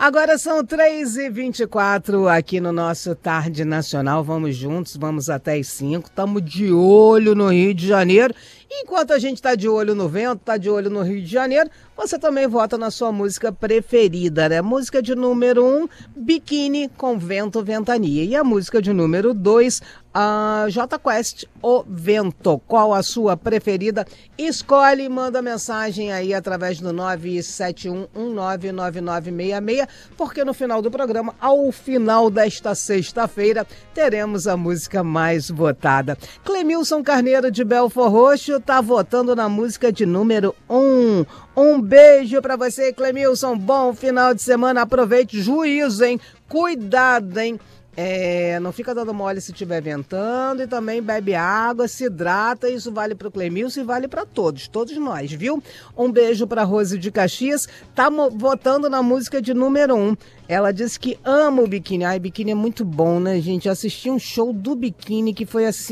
Agora são 3h24 aqui no nosso Tarde Nacional. Vamos juntos, vamos até as 5. Estamos de olho no Rio de Janeiro. Enquanto a gente está de olho no vento, está de olho no Rio de Janeiro, você também vota na sua música preferida, né? Música de número 1, Biquíni com Vento Ventania. E a música de número 2, Jota Quest, O Vento. Qual a sua preferida? Escolhe e manda mensagem aí através do 971199966, porque no final do programa, ao final desta sexta-feira, teremos a música mais votada. Clemilson Carneiro de Belfor Roxo tá votando na música de número 1. Um beijo pra você, Clemilson. Bom final de semana. Aproveite. Juízo, hein? Cuidado, hein? Não fica dando mole se estiver ventando, e também bebe água, se hidrata. Isso vale pro Clemilson e vale para todos nós, viu? Um beijo pra Rose de Caxias, tá votando na música de número 1. Ela disse que ama o Biquíni. Ai, Biquíni é muito bom, né, gente? Eu assisti um show do Biquíni que foi assim